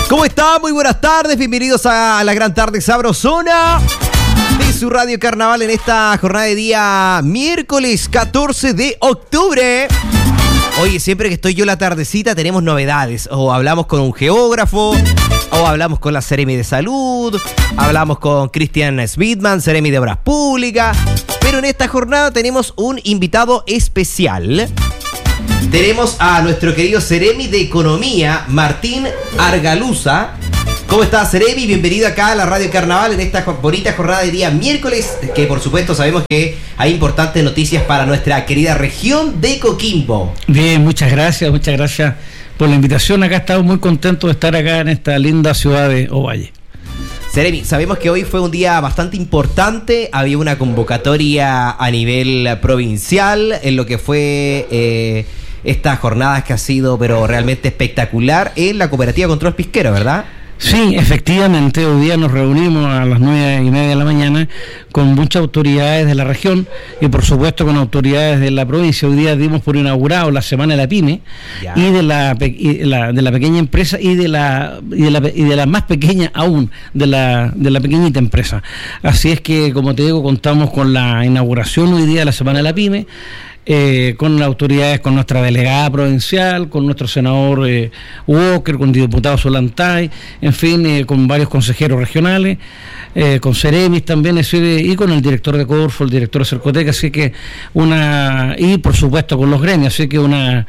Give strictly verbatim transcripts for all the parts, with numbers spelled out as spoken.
¿Cómo está? Muy buenas tardes, bienvenidos a la gran tarde sabrosona de su Radio Carnaval en esta jornada de día miércoles catorce de octubre. Oye, siempre que estoy yo la tardecita tenemos novedades, o hablamos con un geógrafo, o hablamos con la Seremi de Salud, hablamos con Cristian Smithman, Seremi de Obras Públicas, pero en esta jornada tenemos un invitado especial. Tenemos a nuestro querido Seremi de Economía, Martín Argaluza. ¿Cómo estás, Seremi? Bienvenido acá a la Radio Carnaval en esta bonita jornada de día miércoles, que por supuesto sabemos que hay importantes noticias para nuestra querida región de Coquimbo. Bien, muchas gracias, muchas gracias por la invitación. Acá estamos muy contentos de estar acá en esta linda ciudad de Ovalle. Seremi, sabemos que hoy fue un día bastante importante, había una convocatoria a nivel provincial en lo que fue eh, estas jornadas que ha sido pero realmente espectacular en la Cooperativa Control Pisquero, ¿verdad? Sí, efectivamente, hoy día nos reunimos a las nueve y media de la mañana con muchas autoridades de la región y por supuesto con autoridades de la provincia. Hoy día dimos por inaugurado la Semana de la Pyme ya. y de la, y la de la pequeña empresa y de la y de la, y de la más pequeña aún, de la de la pequeñita empresa. Así es que, como te digo, contamos con la inauguración hoy día de la Semana de la Pyme. Eh, con las autoridades, con nuestra delegada provincial, con nuestro senador eh, Walker, con el diputado Solantay, en fin, eh, con varios consejeros regionales, eh, con Ceremis también, es decir, y con el director de Corfo, el director de Cercotec, así que una, y por supuesto con los gremios, así que una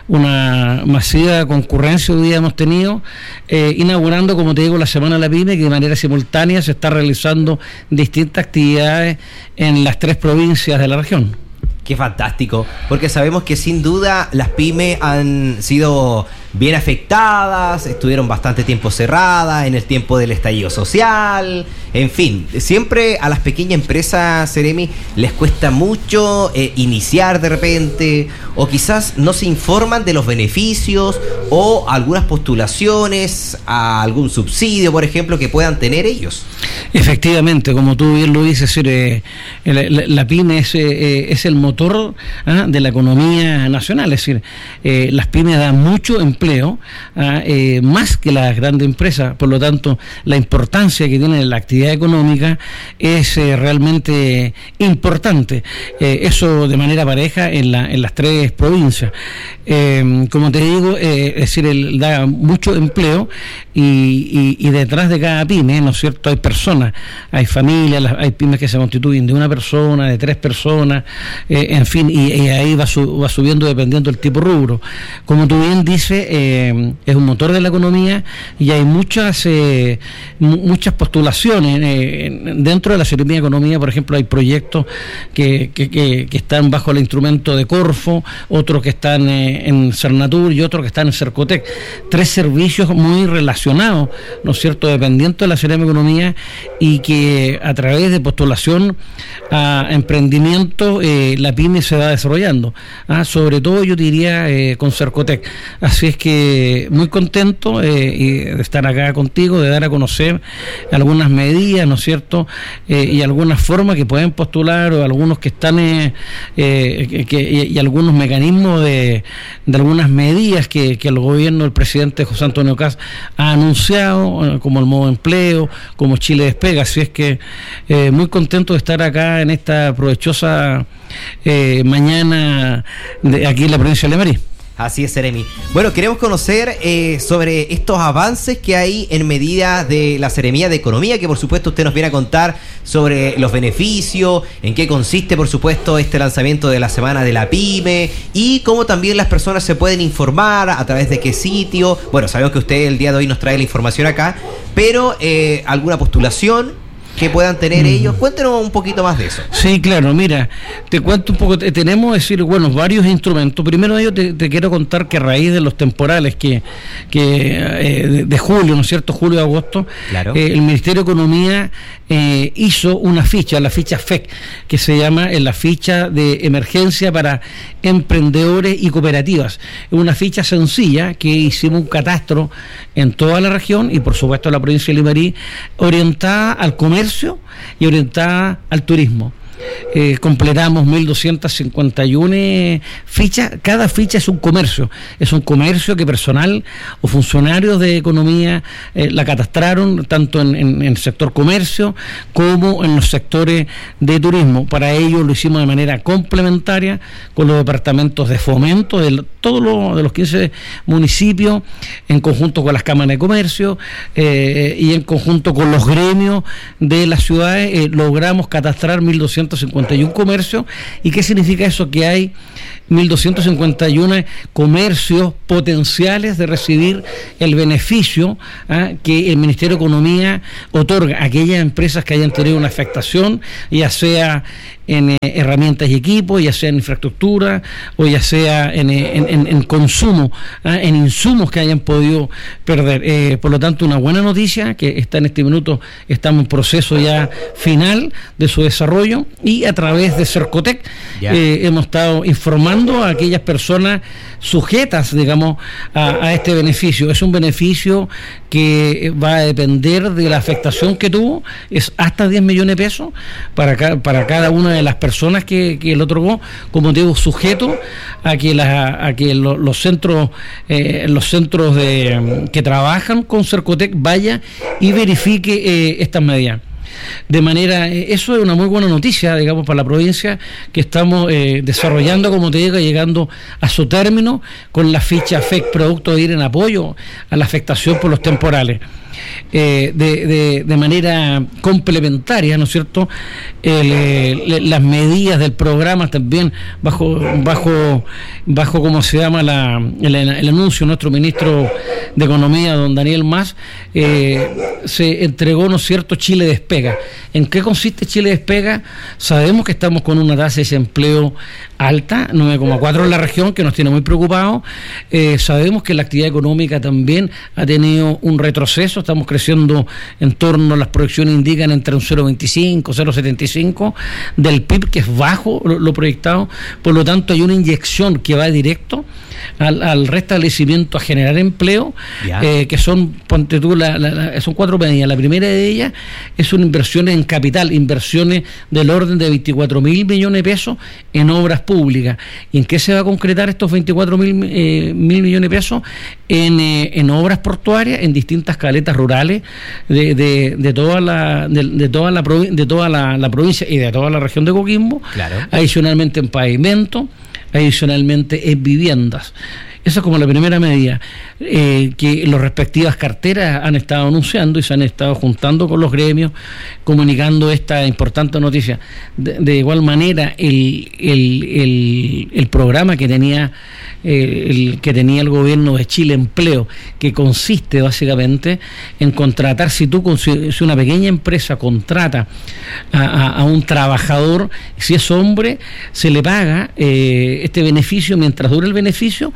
una masiva concurrencia hoy día hemos tenido, eh, inaugurando, como te digo, la Semana de la Pyme, que de manera simultánea se está realizando distintas actividades en las tres provincias de la región. Qué fantástico, porque sabemos que sin duda las pymes han sido bien afectadas, estuvieron bastante tiempo cerradas en el tiempo del estallido social, en fin, siempre a las pequeñas empresas, Seremi, les cuesta mucho eh, iniciar de repente, o quizás no se informan de los beneficios o algunas postulaciones a algún subsidio, por ejemplo, que puedan tener ellos. Efectivamente, como tú bien lo dices, eh, la, la, la pyme es, eh, es el motor ¿ah? de la economía nacional, es decir, eh, las pymes dan mucho empleo, ¿ah? eh, más que las grandes empresas, por lo tanto, la importancia que tiene la actividad económica es eh, realmente importante, eh, eso de manera pareja en, la, en las tres provincias. Eh, como te digo, eh, es decir, el, da mucho empleo y, y, y detrás de cada pyme, ¿no es cierto?, hay personas, hay familias, hay pymes que se constituyen de una persona, de tres personas, eh, en fin, y, y ahí va, su, va subiendo dependiendo del tipo de rubro. Como tú bien dices, eh, es un motor de la economía y hay muchas eh, muchas postulaciones eh, dentro de la Secretaría de Economía. Por ejemplo, hay proyectos que, que, que, que están bajo el instrumento de Corfo, otros que están eh, en Cernatur y otros que están en Cercotec, tres servicios muy relacionados, ¿no es cierto?, dependientes de la Secretaría de Economía, y que a través de postulación a emprendimiento eh, la pyme se va desarrollando, ¿ah? Sobre todo yo diría eh, con Cercotec. Así es que muy contento eh, de estar acá contigo, de dar a conocer algunas medidas, ¿no es cierto?, eh, y algunas formas que pueden postular, o algunos que están eh, eh, que, y, y algunos mecanismos de, de algunas medidas que, que el gobierno del presidente José Antonio Kast ha anunciado, eh, como el modo empleo, como Chile Despega. Así es que eh, muy contento de estar acá en esta provechosa eh, mañana de aquí en la provincia de Lemarí. Así es, Seremi. Bueno, queremos conocer eh, sobre estos avances que hay en medida de la Seremía de Economía, que por supuesto usted nos viene a contar sobre los beneficios, en qué consiste por supuesto este lanzamiento de la Semana de la Pyme y cómo también las personas se pueden informar, a través de qué sitio. Bueno, sabemos que usted el día de hoy nos trae la información acá, pero eh, alguna postulación que puedan tener ellos. Cuéntenos un poquito más de eso. Sí, claro, mira, te cuento un poco. Tenemos, decir, bueno, varios instrumentos. Primero de ellos te, te quiero contar que a raíz de los temporales que, que eh, de, de julio, ¿no es cierto?, julio, agosto, claro. eh, el Ministerio de Economía eh, hizo una ficha, la ficha F E C, que se llama eh, la ficha de emergencia para emprendedores y cooperativas. Es una ficha sencilla que hicimos un catastro en toda la región y por supuesto en la provincia de Limarí, orientada al comercio y orientada al turismo. eh, completamos mil doscientas cincuenta y una fichas. Cada ficha es un comercio, es un comercio que personal o funcionarios de economía eh, la catastraron, tanto en, en, en el sector comercio como en los sectores de turismo. Para ello lo hicimos de manera complementaria con los departamentos de fomento de todos los, de los quince municipios, en conjunto con las cámaras de comercio eh, y en conjunto con los gremios de las ciudades, eh, logramos catastrar mil doscientos cincuenta y uno comercios. ¿Y qué significa eso? Que hay mil doscientos cincuenta y uno comercios potenciales de recibir el beneficio ¿ah? que el Ministerio de Economía otorga a aquellas empresas que hayan tenido una afectación, ya sea en eh, herramientas y equipos, ya sea en infraestructura o ya sea en, en, en, en consumo, ¿ah? en insumos que hayan podido perder. Eh, por lo tanto, una buena noticia que está en este minuto, estamos en proceso ya final de su desarrollo, y a través de Cercotec eh, hemos estado informando a aquellas personas sujetas, digamos, a, a este beneficio. Es un beneficio que va a depender de la afectación que tuvo, es hasta diez millones de pesos para, ca, para cada una de las personas que, que lo otorgó, como digo, sujeto a que, la, a que lo, los centros eh, los centros de, que trabajan con Cercotec vaya y verifique eh, estas medidas. De manera, eso es una muy buena noticia, digamos, para la provincia, que estamos eh, desarrollando, como te digo, llegando a su término con la ficha F E C, producto de ir en apoyo a la afectación por los temporales. Eh, de, de, de manera complementaria, ¿no es cierto? El, eh, las medidas del programa también bajo bajo bajo cómo se llama la, el, el anuncio de nuestro ministro de Economía, don Daniel Mas, eh, se entregó, ¿no es cierto?, Chile Despega. ¿En qué consiste Chile Despega? Sabemos que estamos con una tasa de desempleo alta, nueve coma cuatro en la región, que nos tiene muy preocupados. Eh, sabemos que la actividad económica también ha tenido un retroceso, estamos creciendo en torno, las proyecciones indican entre un cero coma veinticinco, cero coma setenta y cinco del P I B, que es bajo lo, lo proyectado. Por lo tanto, hay una inyección que va directo al, al restablecimiento, a generar empleo, eh, que son, ponte tú, la, la, la, son cuatro medidas. La primera de ellas es una inversión en capital, inversiones del orden de veinticuatro mil millones de pesos en obras públicas. ¿Y en qué se va a concretar estos veinticuatro mil eh, mil millones de pesos? En, eh, en obras portuarias, en distintas caletas rurales de, de, de toda la de, de toda la de toda la, la provincia y de toda la región de Coquimbo. Claro. Adicionalmente en pavimento, adicionalmente en viviendas. Esa es como la primera medida, eh, que las respectivas carteras han estado anunciando y se han estado juntando con los gremios, comunicando esta importante noticia. De, de igual manera, el, el, el, el programa que tenía eh, el que tenía el gobierno de Chile, Empleo, que consiste básicamente en contratar, si tú si una pequeña empresa contrata a, a, a un trabajador, si es hombre, se le paga eh, este beneficio mientras dure el beneficio,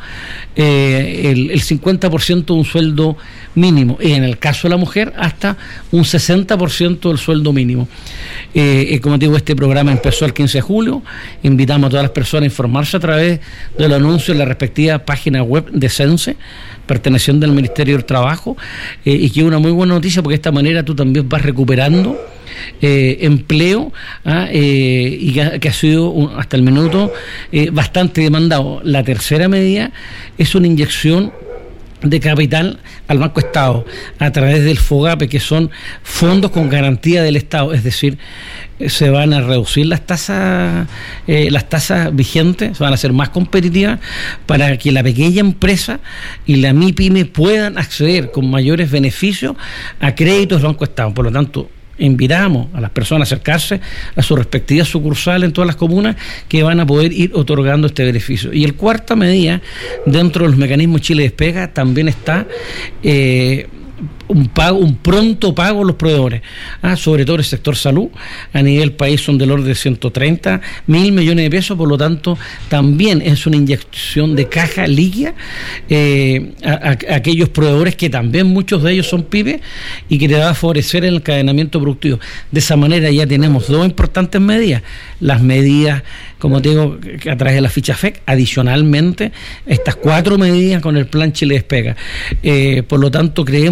Eh, el, el cincuenta por ciento de un sueldo mínimo, y en el caso de la mujer hasta un sesenta por ciento del sueldo mínimo. Eh, eh, como te digo, este programa empezó el quince de julio, invitamos a todas las personas a informarse a través del anuncio en la respectiva página web de Sense, perteneciente al Ministerio del Trabajo, eh, y que es una muy buena noticia, porque de esta manera tú también vas recuperando Eh, empleo ¿ah? eh, y que ha, que ha sido un, hasta el minuto eh, bastante demandado. La tercera medida es una inyección de capital al Banco Estado a través del FOGAPE, que son fondos con garantía del Estado, es decir, eh, se van a reducir las tasas eh, las tasas vigentes, se van a hacer más competitivas para que la pequeña empresa y la MIPYME puedan acceder con mayores beneficios a créditos del Banco Estado. Por lo tanto, invitamos a las personas a acercarse a sus respectivas sucursales en todas las comunas, que van a poder ir otorgando este beneficio. Y el cuarta medida, dentro de los mecanismos Chile Despega, también está eh, un pago, un pronto pago a los proveedores, ah, sobre todo el sector salud. A nivel país son del orden de ciento treinta mil millones de pesos, por lo tanto también es una inyección de caja líquida eh, a, a, a aquellos proveedores, que también muchos de ellos son pymes, y que te va a favorecer el encadenamiento productivo. De esa manera ya tenemos dos importantes medidas: las medidas, como te digo, a través de la ficha F E C, adicionalmente estas cuatro medidas con el plan Chile Despega. Eh, por lo tanto, creemos que de esta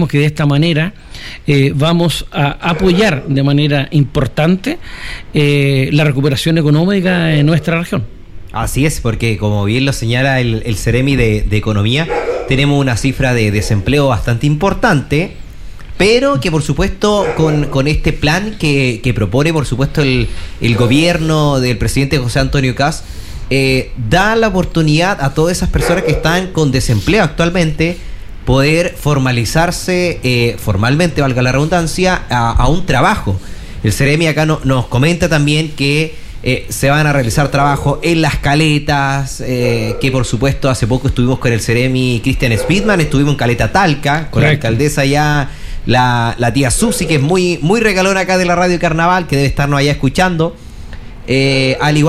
manera eh, vamos a apoyar de manera importante eh, la recuperación económica en nuestra región. Así es, porque como bien lo señala el, el Ceremi de, de Economía, tenemos una cifra de desempleo bastante importante, pero que por supuesto con, con este plan que, que propone por supuesto el, el gobierno del presidente José Antonio Kast, eh, da la oportunidad a todas esas personas que están con desempleo actualmente poder formalizarse eh, formalmente, valga la redundancia, a, a un trabajo. El Ceremi acá no, nos comenta también que Eh, se van a realizar trabajo en las caletas, eh, que por supuesto hace poco estuvimos con el Ceremi Cristian Speedman, estuvimos en Caleta Talca, con Correcto. La alcaldesa ya, la, la tía Susi, que es muy, muy regalona acá de la Radio Carnaval, que debe estarnos allá escuchando, eh, al igual